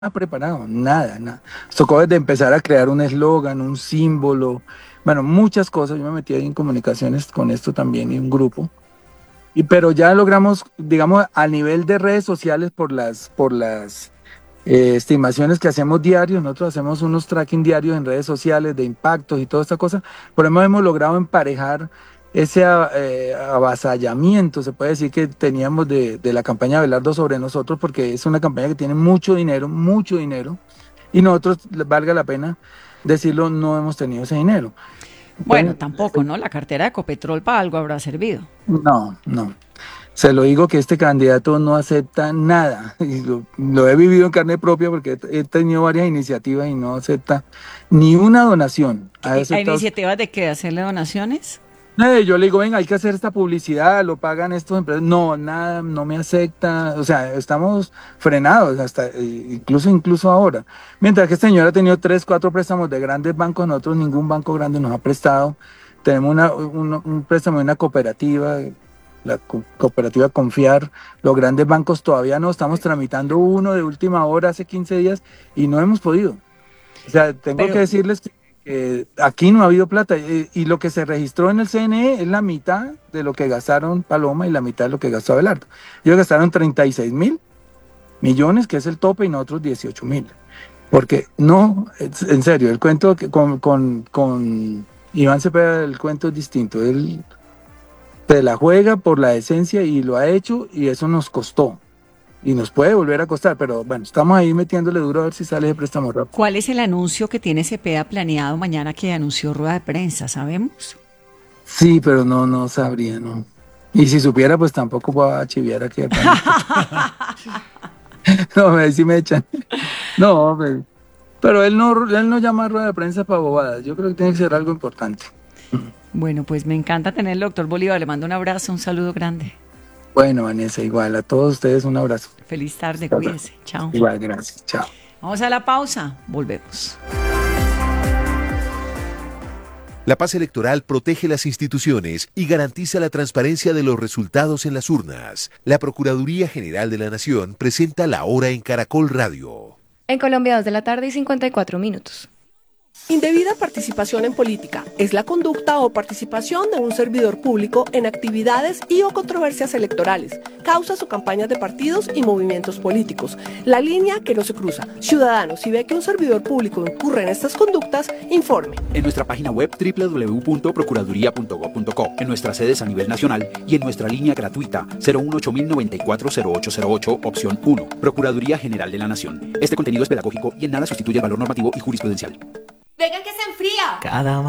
preparado, nada, nada. Nos tocó desde empezar a crear un eslogan, un símbolo, bueno, muchas cosas. Yo me metí ahí en comunicaciones con esto también y un grupo. Pero ya logramos, digamos, a nivel de redes sociales por las estimaciones que hacemos diarios. Nosotros hacemos unos tracking diarios en redes sociales de impactos y toda esta cosa. Por eso hemos logrado emparejar ese avasallamiento, se puede decir, que teníamos de la campaña de Abelardo sobre nosotros, porque es una campaña que tiene mucho dinero, y nosotros, valga la pena decirlo, no hemos tenido ese dinero. Bueno, Entonces, tampoco, ¿no? La cartera de Ecopetrol para algo habrá servido. no, no. Se lo digo que este candidato no acepta nada. Y lo he vivido en carne propia porque he tenido varias iniciativas y no acepta ni una donación. Ha ¿A aceptado. iniciativas de qué? ¿Hacerle donaciones? Yo le digo, venga, hay que hacer esta publicidad, lo pagan estos empresas. No, nada, no me acepta. O sea, estamos frenados hasta incluso ahora. Mientras que esta señora ha tenido 3, 4 préstamos de grandes bancos, nosotros ningún banco grande nos ha prestado. Tenemos un préstamo de una cooperativa, la cooperativa Confiar. Los grandes bancos todavía no, estamos tramitando uno de última hora hace 15 días y no hemos podido. O sea, tengo que Pero, decirles que aquí no ha habido plata, y lo que se registró en el CNE es la mitad de lo que gastaron Paloma y la mitad de lo que gastó Abelardo. Ellos gastaron 36.000 millones, que es el tope, y nosotros 18.000. Porque no, en serio, el cuento con Iván Cepeda, el cuento es distinto. Él se la juega por la esencia y lo ha hecho, y eso nos costó. Y nos puede volver a costar, pero bueno, estamos ahí metiéndole duro a ver si sale de préstamo rápido. ¿cuál es el anuncio que tiene Cepeda planeado mañana que anunció rueda de prensa? ¿Sabemos? Sí, pero no sabría, no. Y si supiera, pues tampoco voy a chiviar aquí. No, a ver si me echan. No, pero él no llama a rueda de prensa para bobadas. Yo creo que tiene que ser algo importante. Bueno, pues me encanta tenerlo, doctor Bolívar. Le mando un abrazo, un saludo grande. Bueno, Vanessa, igual. A todos ustedes un abrazo. Feliz tarde, cuídese. Chao. Igual, gracias. Chao. Vamos a la pausa. Volvemos. La paz electoral protege las instituciones y garantiza la transparencia de los resultados en las urnas. La Procuraduría General de la Nación presenta La Hora en Caracol Radio. En Colombia, 2:54 p.m. Indebida participación en política es la conducta o participación de un servidor público en actividades y o controversias electorales, causas o campañas de partidos y movimientos políticos. La línea que no se cruza. Ciudadano, si ve que un servidor público incurre en estas conductas, informe. En nuestra página web www.procuraduría.gov.co, en nuestras sedes a nivel nacional y en nuestra línea gratuita 018-094-0808, opción 1. Procuraduría General de la Nación. Este contenido es pedagógico y en nada sustituye el valor normativo y jurisprudencial. ¡Venga que se enfría! Cada